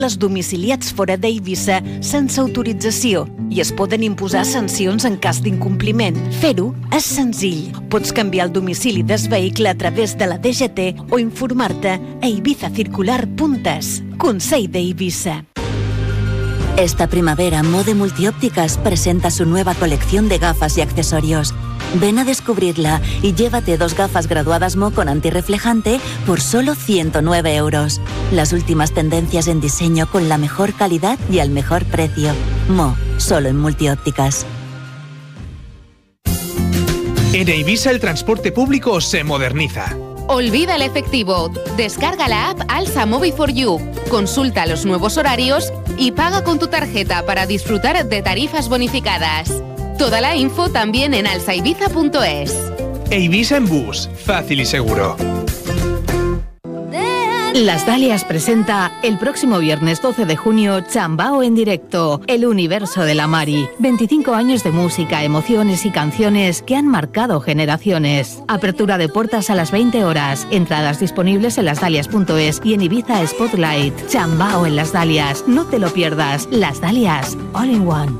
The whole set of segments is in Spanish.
les domiciliats fora d'Eivissa sense autorització i es poden imposar sancions en cas d'incompliment. Fer-ho és senzill. Pots canviar el domicili del vehicle a través de la DGT o informar-te a ibizacircular.es. Consell d'Eivissa. Esta primavera, Mode Multiópticas presenta su nueva colección de gafas y accesorios. Ven a descubrirla y llévate 2 gafas graduadas Mo con antirreflejante por solo 109 €. Las últimas tendencias en diseño con la mejor calidad y al mejor precio. Mo, solo en Multiópticas. En Eivissa el transporte público se moderniza. Olvida el efectivo. Descarga la app Alsa Mobi for You. Consulta los nuevos horarios y paga con tu tarjeta para disfrutar de tarifas bonificadas. Toda la info también en alsaibiza.es. Eivissa en bus, fácil y seguro. Las Dalias presenta el próximo viernes 12 de junio Chambao en directo, el universo de la Mari. 25 años de música, emociones y canciones que han marcado generaciones. Apertura de puertas a las 20 horas. Entradas disponibles en lasdalias.es y en Ibiza Spotlight. Chambao en Las Dalias. No te lo pierdas. Las Dalias, all in one.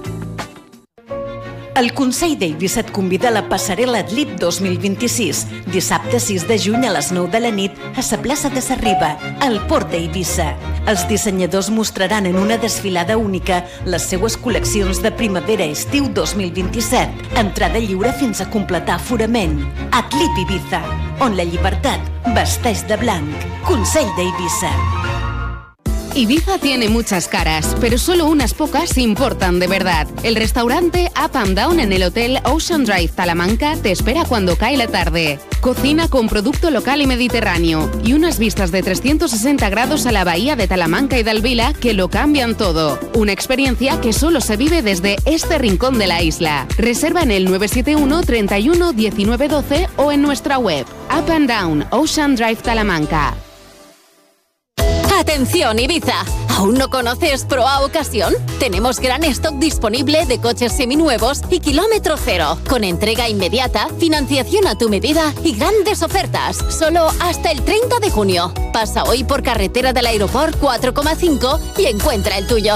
El Consell d'Eivissa et convida a la Passarel·la Adlib 2026, dissabte 6 de juny a les 9 de la nit a la plaça de Sarriba, al Port d'Eivissa. Els dissenyadors mostraran en una desfilada única les seues col·leccions de primavera-estiu 2027. Entrada lliure fins a completar aforament. Adlib Ibiza, on la llibertat vesteix de blanc. Consell d'Eivissa. Ibiza tiene muchas caras, pero solo unas pocas importan de verdad. El restaurante Up and Down en el Hotel Ocean Drive Talamanca te espera cuando cae la tarde. Cocina con producto local y mediterráneo y unas vistas de 360 grados a la bahía de Talamanca y de Alvila que lo cambian todo. Una experiencia que solo se vive desde este rincón de la isla. Reserva en el 971 31 19 12 o en nuestra web. Up and Down Ocean Drive Talamanca. ¡Atención, Ibiza! ¿Aún no conoces Proa Ocasión? Tenemos gran stock disponible de coches seminuevos y kilómetro cero, con entrega inmediata, financiación a tu medida y grandes ofertas. Solo hasta el 30 de junio. Pasa hoy por carretera del Aeroport 4,5 y encuentra el tuyo.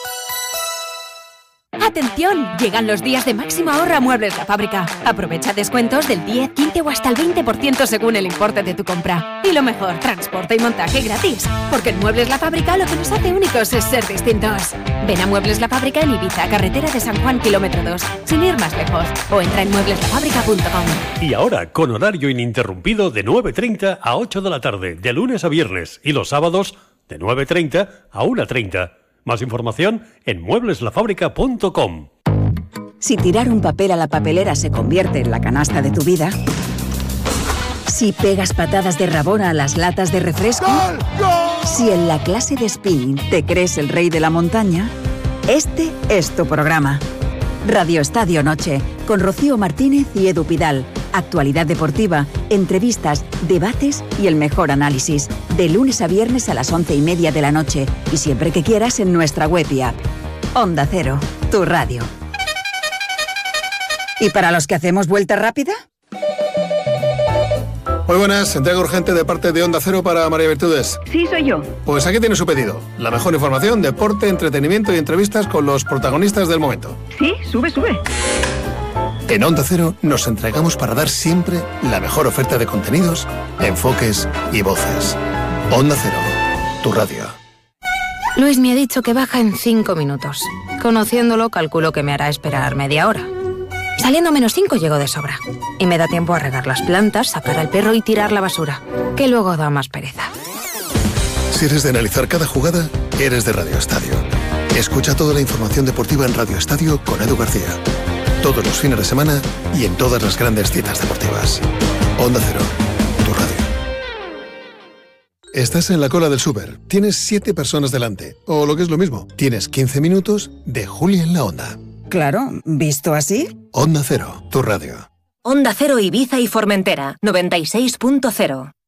¡Atención! Llegan los días de máxima ahorro a Muebles La Fábrica. Aprovecha descuentos del 10, 15 o hasta el 20% según el importe de tu compra. Y lo mejor, transporte y montaje gratis. Porque en Muebles La Fábrica lo que nos hace únicos es ser distintos. Ven a Muebles La Fábrica en Ibiza, carretera de San Juan, kilómetro 2, sin ir más lejos. O entra en muebleslafábrica.com. Y ahora, con horario ininterrumpido de 9:30 a 8 de la tarde, de lunes a viernes. Y los sábados, de 9:30 a 1:30. Más información en muebleslafábrica.com. Si tirar un papel a la papelera se convierte en la canasta de tu vida, si pegas patadas de rabona a las latas de refresco, ¡gol, gol! Si en la clase de spinning te crees el rey de la montaña, este es tu programa. Radio Estadio Noche, con Rocío Martínez y Edu Pidal. Actualidad deportiva, entrevistas, debates y el mejor análisis. De lunes a viernes a las 11:30 de la noche y siempre que quieras en nuestra web y app. Onda Cero, tu radio. ¿Y para los que hacemos vuelta rápida? Muy buenas, entrega urgente de parte de Onda Cero para María Virtudes. Sí, soy yo. Pues aquí tiene su pedido. La mejor información, deporte, entretenimiento y entrevistas con los protagonistas del momento. Sí, sube. En Onda Cero nos entregamos para dar siempre la mejor oferta de contenidos, enfoques y voces. Onda Cero, tu radio. Luis me ha dicho que baja en 5 minutos. Conociéndolo, calculo que me hará esperar media hora. Saliendo a -5 llego de sobra. Y me da tiempo a regar las plantas, sacar al perro y tirar la basura, que luego da más pereza. Si eres de analizar cada jugada, eres de Radio Estadio. Escucha toda la información deportiva en Radio Estadio con Edu García. Todos los fines de semana y en todas las grandes citas deportivas. Onda Cero, tu radio. Estás en la cola del súper, tienes 7 personas delante, o lo que es lo mismo, tienes 15 minutos de Julia en la Onda. Claro, ¿visto así? Onda Cero, tu radio. Onda Cero Ibiza y Formentera, 96.0.